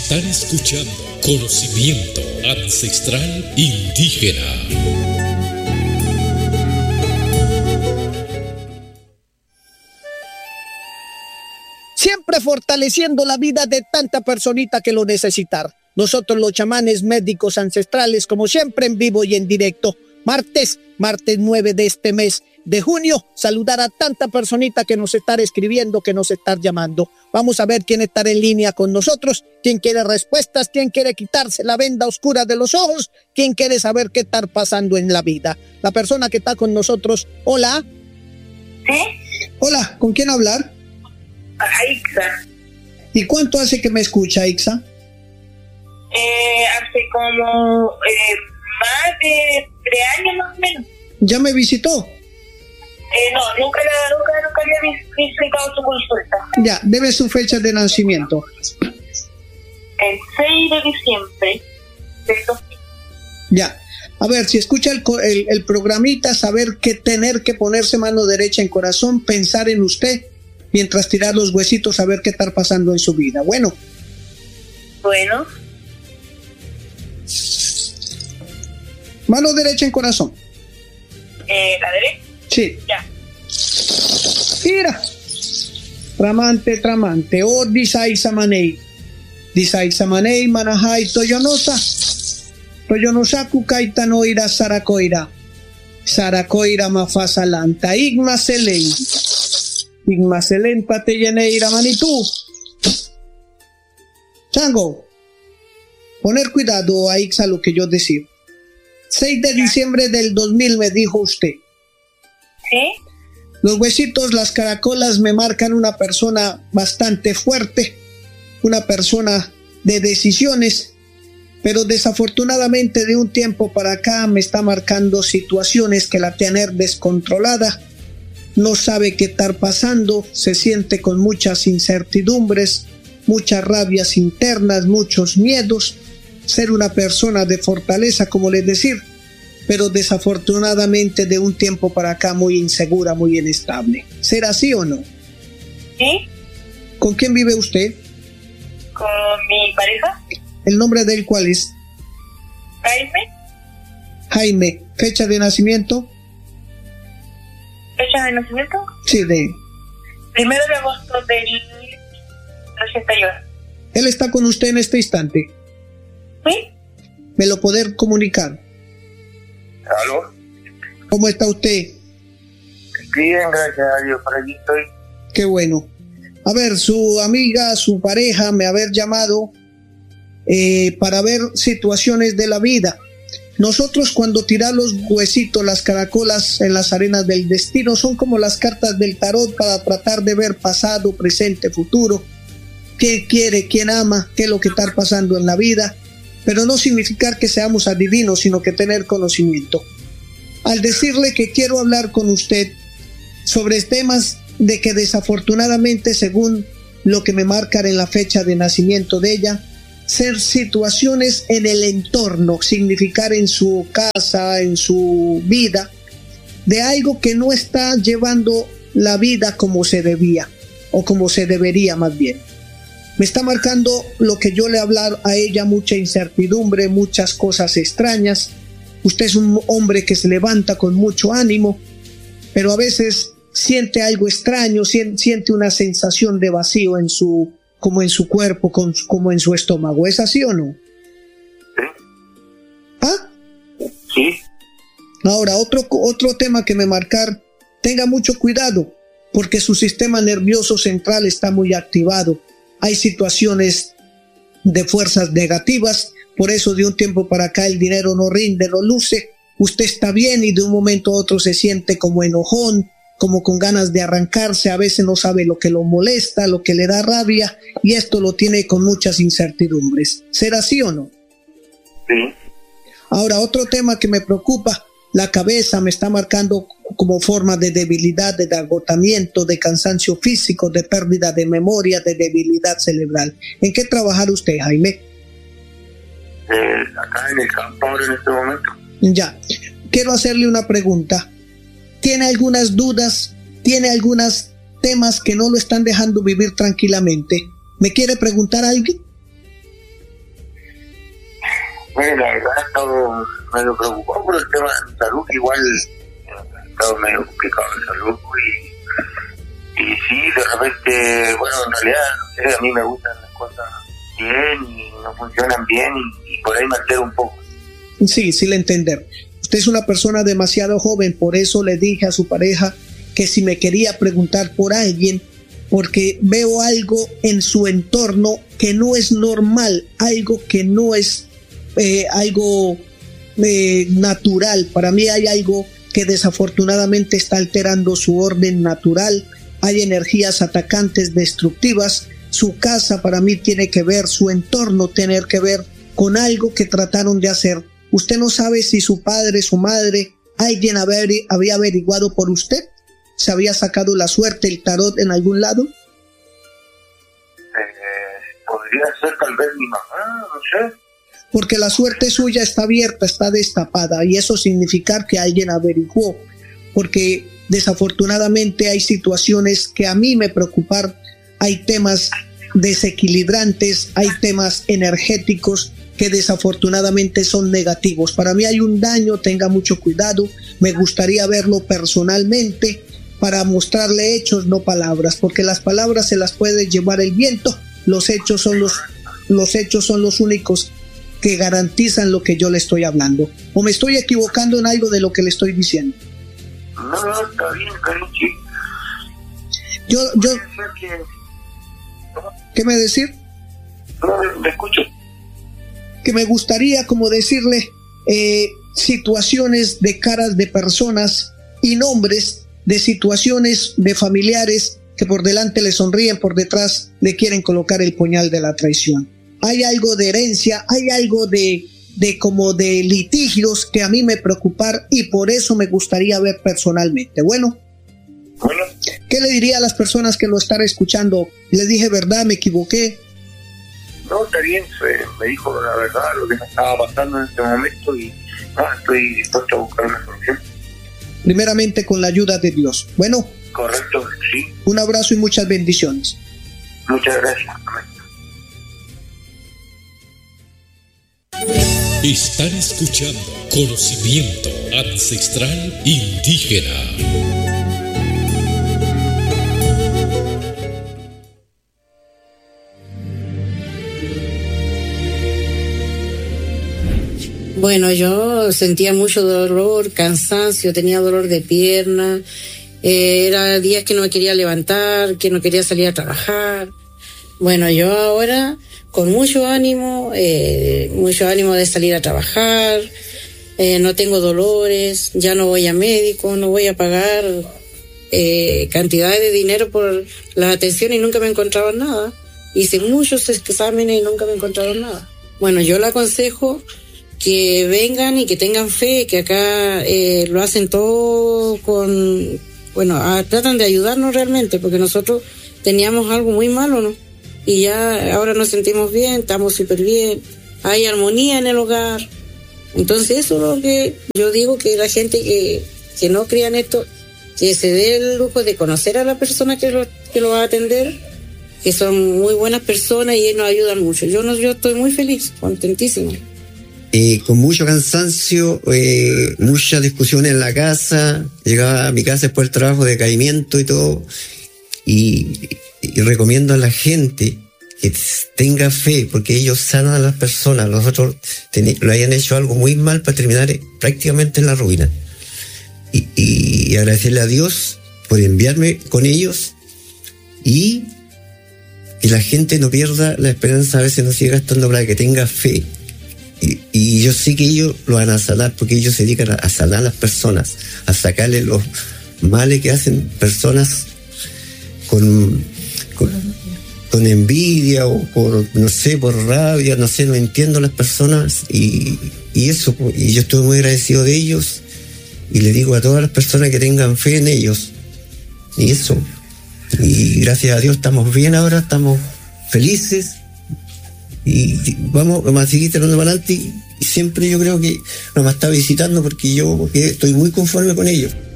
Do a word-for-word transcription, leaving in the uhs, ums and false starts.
Están escuchando Conocimiento Ancestral Indígena. Siempre fortaleciendo la vida de tanta personita que lo necesitar. Nosotros los chamanes médicos ancestrales, como siempre, en vivo y en directo. Martes, martes nueve de este mes de junio, saludar a tanta personita que nos está escribiendo, que nos está llamando. Vamos a ver quién está en línea con nosotros, quién quiere respuestas, quién quiere quitarse la venda oscura de los ojos, quién quiere saber qué está pasando en la vida. La persona que está con nosotros, hola. ¿Sí? Hola, ¿con quién hablar? A Ixa. ¿Y cuánto hace que me escucha, Ixa? Eh, hace como eh, más de tres años más o menos. ¿Ya me visitó? Eh, no, nunca, nunca, nunca había visitado su consulta. Ya, debe su fecha de nacimiento. El seis de diciembre del dos mil. Ya, a ver, si escucha el, el, el programita, saber que tener que ponerse mano derecha en corazón, pensar en usted, mientras tirar los huesitos, a ver qué está pasando en su vida. Bueno. Bueno. Mano derecha en corazón. Eh, ¿La derecha? Sí. Ya. Mira. Tramante, tramante. O disay samanei. Disay samanei manahai toyonosa. Toyonosa kukaita no ira sarakoira. Sarakoira mafasalanta. Igma selei. Igma selen pateyeneira manitú. Chango. Poner cuidado a Ixa lo que yo decía. seis de diciembre del dos mil me dijo usted. ¿Sí? Los huesitos, las caracolas me marcan una persona bastante fuerte, una persona de decisiones, pero desafortunadamente de un tiempo para acá me está marcando situaciones que la tener descontrolada, no sabe qué estar pasando, se siente con muchas incertidumbres, muchas rabias internas, muchos miedos, ser una persona de fortaleza, como les decir, pero desafortunadamente de un tiempo para acá muy insegura, muy inestable. ¿Será así o no? ¿Sí? ¿Con quién vive usted? Con mi pareja. ¿El nombre de él cuál es? Jaime. Jaime. ¿Fecha de nacimiento? ¿Fecha de nacimiento? Sí, de... Primero de agosto del ochenta y uno. Él está con usted en este instante. ¿Sí? ¿Me lo poder comunicar? ¿Aló? ¿Cómo está usted? Bien, gracias a Dios, por aquí estoy. Qué bueno. A ver, su amiga, su pareja me haber llamado eh, para ver situaciones de la vida. Nosotros cuando tiramos los huesitos, las caracolas en las arenas del destino, son como las cartas del tarot para tratar de ver pasado, presente, futuro. ¿Qué quiere, quién ama, qué es lo que está pasando en la vida? Pero no significar que seamos adivinos, sino que tener conocimiento. Al decirle que quiero hablar con usted sobre temas de que desafortunadamente, según lo que me marcan en la fecha de nacimiento de ella, ser situaciones en el entorno, significar en su casa, en su vida, de algo que no está llevando la vida como se debía, o como se debería más bien. Me está marcando lo que yo le hablar a ella, mucha incertidumbre, muchas cosas extrañas. Usted es un hombre que se levanta con mucho ánimo, pero a veces siente algo extraño, siente una sensación de vacío en su, como en su cuerpo, como en su estómago. ¿Es así o no? Sí. ¿Ah? Sí. Ahora, otro, otro tema que me marcar, tenga mucho cuidado, porque su sistema nervioso central está muy activado. Hay situaciones de fuerzas negativas, por eso de un tiempo para acá el dinero no rinde, no luce. Usted está bien y de un momento a otro se siente como enojón, como con ganas de arrancarse, a veces no sabe lo que lo molesta, lo que le da rabia, y esto lo tiene con muchas incertidumbres. ¿Será así o no? Sí. Ahora, otro tema que me preocupa, la cabeza me está marcando como forma de debilidad, de agotamiento, de cansancio físico, de pérdida de memoria, de debilidad cerebral. ¿En qué trabajar usted, Jaime? Eh, acá en el campo ahora en este momento. Ya. Quiero hacerle una pregunta. ¿Tiene algunas dudas? ¿Tiene algunos temas que no lo están dejando vivir tranquilamente? ¿Me quiere preguntar a alguien? Mire, la verdad he estado medio preocupado por el tema de salud, igual he estado medio complicado de salud y, y sí, de repente, bueno, en realidad, no sé, a mí me gustan las cosas bien y no funcionan bien y, y por ahí me altero un poco. Sí, sí le entender. Usted es una persona demasiado joven, por eso le dije a su pareja que si me quería preguntar por alguien, porque veo algo en su entorno que no es normal, algo que no es eh, algo eh, natural. Para mí hay algo que desafortunadamente está alterando su orden natural. Hay energías atacantes, destructivas. Su casa para mí tiene que ver, su entorno tiene que ver con algo que trataron de hacer. Usted no sabe si su padre, su madre, alguien había averiguado por usted. ¿Se había sacado la suerte, el tarot en algún lado? Eh, podría ser tal vez mi mamá, no sé. Porque la suerte suya está abierta, está destapada, y eso significa que alguien averiguó. Porque desafortunadamente hay situaciones que a mí me preocupan, hay temas desequilibrantes, hay temas energéticos que desafortunadamente son negativos. Para mí hay un daño, tenga mucho cuidado, me gustaría verlo personalmente para mostrarle hechos, no palabras, porque las palabras se las puede llevar el viento, los hechos son los, los hechos son los únicos que garantizan lo que yo le estoy hablando. ¿O me estoy equivocando en algo de lo que le estoy diciendo? No, no, está bien, Carichi. Yo, yo... ¿Qué me decir? No, me escucho. Que me gustaría como decirle eh, situaciones de caras de personas y nombres de situaciones de familiares que por delante le sonríen, por detrás le quieren colocar el puñal de la traición. Hay algo de herencia, hay algo de, de como de litigios que a mí me preocupan y por eso me gustaría ver personalmente. Bueno, bueno. ¿Qué le diría a las personas que lo están escuchando? ¿Le dije verdad, me equivoqué? No, está bien, me dijo la verdad, lo que me estaba pasando en este momento y no, estoy dispuesto a buscar una solución. Primeramente con la ayuda de Dios. Bueno. Correcto, sí. Un abrazo y muchas bendiciones. Muchas gracias. Están escuchando Conocimiento Ancestral Indígena. Bueno, yo sentía mucho dolor, cansancio, tenía dolor de pierna, eh, era días que no me quería levantar, que no quería salir a trabajar. Bueno, yo ahora con mucho ánimo, eh, mucho ánimo de salir a trabajar, eh, no tengo dolores, ya no voy a médico, no voy a pagar eh, cantidades de dinero por las atenciones y nunca me encontraban nada. Hice muchos exámenes y nunca me encontraron nada. Bueno, yo le aconsejo que vengan y que tengan fe, que acá eh, lo hacen todo con, bueno, a, tratan de ayudarnos realmente, porque nosotros teníamos algo muy malo, ¿no? Y ya ahora nos sentimos bien, estamos súper bien, hay armonía en el hogar. Entonces eso es lo que yo digo, que la gente que, que no crea en esto, que se dé el lujo de conocer a la persona que lo, que lo va a atender, que son muy buenas personas y nos ayudan mucho. Yo, no, yo estoy muy feliz, contentísima. Eh, con mucho cansancio, eh, muchas discusiones en la casa, llegaba a mi casa después del trabajo, decaimiento y todo, y, y recomiendo a la gente que tenga fe, porque ellos sanan a las personas. Nosotros ten, lo hayan hecho algo muy mal para terminar prácticamente en la ruina, y, y, y agradecerle a Dios por enviarme con ellos, y que la gente no pierda la esperanza, a veces no sigue gastando para que tenga fe. Y, y yo sé que ellos lo van a sanar, porque ellos se dedican a, a sanar a las personas, a sacarle los males que hacen personas con, con, con envidia o por, no sé, por rabia, no sé, no entiendo a las personas, y, y eso, y yo estoy muy agradecido de ellos, y le digo a todas las personas que tengan fe en ellos, y eso, y gracias a Dios estamos bien ahora, estamos felices. Y vamos, vamos a seguir tirando para adelante, y siempre yo creo que nos va a estar visitando, porque yo porque estoy muy conforme con ellos.